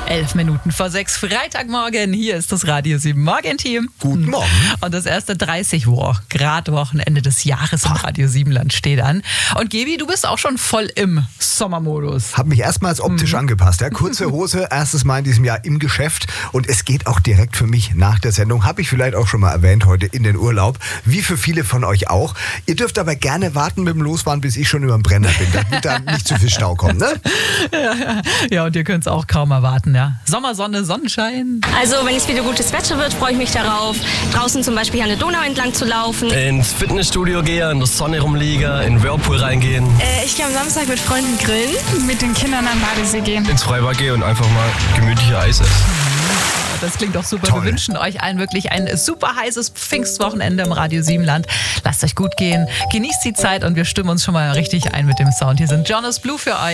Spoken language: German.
11 Minuten vor 6 Freitagmorgen. Hier ist das Radio 7 Morgenteam. Guten Morgen. Und das erste 30 Grad Wochenende des Jahres im Radio 7 Land steht an. Und Gebi, du bist auch schon voll im Sommermodus. Hab mich erstmals optisch angepasst. Ja. Kurze Hose, erstes Mal in diesem Jahr im Geschäft. Und es geht auch direkt für mich nach der Sendung. Habe ich vielleicht auch schon mal erwähnt, heute in den Urlaub. Wie für viele von euch auch. Ihr dürft aber gerne warten mit dem Losfahren, bis ich schon über dem Brenner bin, damit da nicht zu viel Stau kommt. Ne? Ja, und ihr könnt es auch kaum erwarten. Ja. Sommersonne, Sonnenschein. Also wenn es wieder gutes Wetter wird, freue ich mich darauf, draußen zum Beispiel an der Donau entlang zu laufen. Ins Fitnessstudio gehen, in der Sonne rumliegen, in den Whirlpool reingehen. Ich gehe am Samstag mit Freunden grillen. Mit den Kindern am Badesee gehen. Ins Freibad gehen und einfach mal gemütliche Eis essen. Das klingt doch super. Toll. Wir wünschen euch allen wirklich ein super heißes Pfingstwochenende im Radio 7 Land. Lasst euch gut gehen, genießt die Zeit und wir stimmen uns schon mal richtig ein mit dem Sound. Hier sind Jonas Blue für euch.